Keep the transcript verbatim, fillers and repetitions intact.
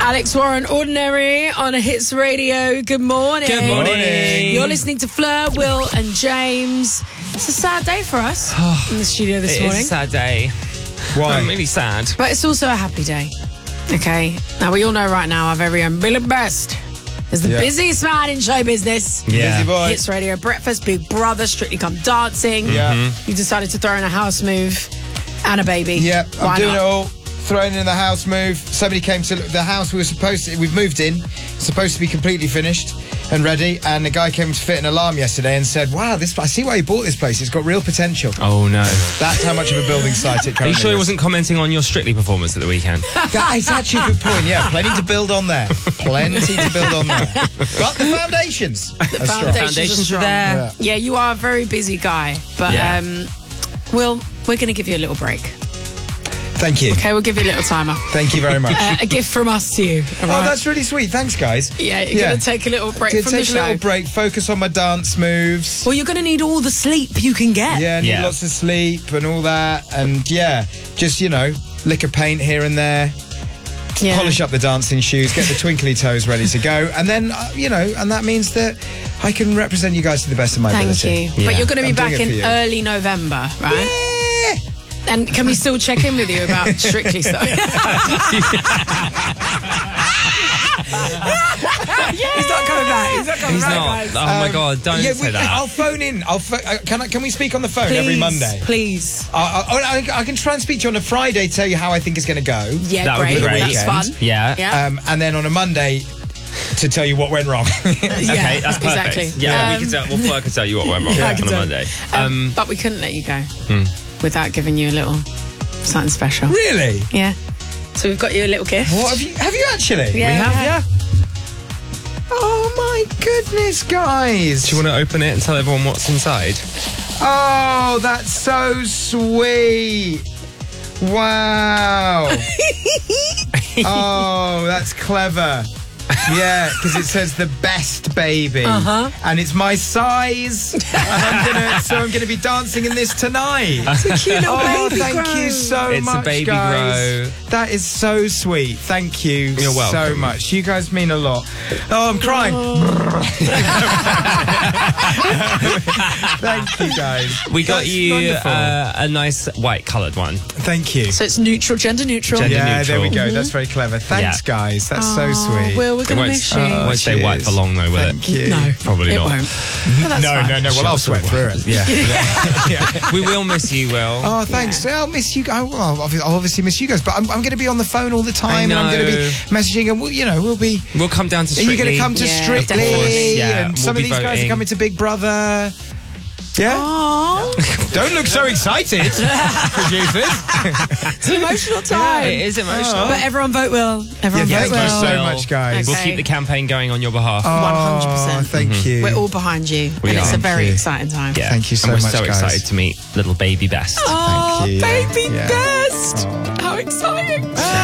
Alex Warren, Ordinary on Hits Radio. Good morning. Good morning. You're listening to Fleur, Will and James. It's a sad day for us in the studio this It morning. is a sad day. Why? I'm really sad. But it's also a happy day. Okay. Now, we all know right now our very own Bill Best is the Yeah. busiest man in show business. Yeah. Busy boy. Hits Radio, Breakfast, Big Brother, Strictly Come Dancing. Yeah. You decided to throw in a house move and a baby. Yeah, I'm Why doing not? it all. Throwing in the house move. Somebody came to the house we were supposed to, we've moved in, supposed to be completely finished and ready, and the guy came to fit an alarm yesterday and said, wow, this, I see why you bought this place. It's got real potential. Oh, no. That's how much of a building site it Are currently you sure he is. wasn't commenting on your Strictly performance at the weekend? That is actually a good point, yeah. Plenty to build on there. Plenty to build on there. But the foundations are strong. Foundations, Foundations are are strong. there. Yeah. Yeah, you are a very busy guy. But, Yeah. um, Will, we're going to give you a little break. Thank you. Okay, we'll give you a little timer. Thank you very much. Uh, a gift from us to you. all Oh, right? that's really sweet. Thanks, guys. Yeah, you're going to take a little break Did from take the a show. little break, focus on my dance moves. Well, you're going to need all the sleep you can get. Yeah, need Yeah. lots of sleep and all that. And yeah, just, you know, lick a paint here and there, Yeah. polish up the dancing shoes, get the twinkly toes ready to go. And then, uh, you know, and that means that I can represent you guys to the best of my Thank ability. you. Yeah. But you're going to be I'm back doing it in for you. early November, right? Yeah. And can we still check in with you about Strictly stuff? He's not coming back. He's not coming He's back, not. guys. Oh, my Um, God, don't yeah, say we, that. I'll phone in. I'll pho- uh, can, I, can we speak on the phone Please, every Monday? Please. I, I, I, I can try and speak to you on a Friday, tell you how I think it's going to go. Yeah, That would great. be great. That's fun. Yeah. Yeah. Um, and then on a Monday, to tell you what went wrong. Yeah, Okay, that's perfect. exactly. Yeah, Um, we can tell, well, Fleur can tell you what went wrong I on can a tell. Monday. Um, Um, but we couldn't let you go without giving you a little something special. Really? Yeah. So we've got you a little gift. What have you? Have you actually? Yeah, we have, yeah. Oh my goodness, guys! Do you want to open it and tell everyone what's inside? Oh, that's so sweet! Wow! Oh, that's clever. Yeah, because it says the best baby, Uh-huh. and it's my size. And I'm gonna, so I'm gonna be dancing in this tonight. It's a cute little Oh, baby thank grow. you so It's a much, baby guys. grow. That is so sweet. Thank you You're so welcome. much. You guys mean a lot. Oh, I'm crying. Thank you, guys. We got That's you wonderful. uh, a nice white coloured one. Thank you. So it's neutral, gender neutral. Gender Yeah, neutral. there we go. That's very clever. Thanks, Yeah. guys. That's so sweet. Well, we're It going to won't, miss you. uh, won't stay white for cheers. long, though, will Thank it? you. No, Probably it not. won't. But that's No, fine. no, no. Well, I'll sweat through it. Yeah. Yeah. We will miss you, Will. Oh, thanks. I'll miss you guys. Well, I'll obvi- I'll obviously miss you guys, but I'm, I'm going to be on the phone all the time, and I'm going to be know. messaging, and we'll, you know, we'll be. We'll come down to Are Strictly. you going to come to Yeah, Strictly? definitely. Yeah, and we'll some be of these guys are voting. coming to Big Brother. Yeah. Aww. Don't look so excited, producers. It's an emotional time. It is emotional. But everyone vote Will. Everyone Yeah, vote thank Will. you so much, guys. We'll Okay. keep the campaign going on your behalf. one hundred percent. Oh, thank you. We're all behind you. We and it's are. a very Thank you. exciting time. Yeah. Thank you so and we're much, so guys. excited to meet little baby Best. Oh, Thank you. baby Yeah. best. How exciting.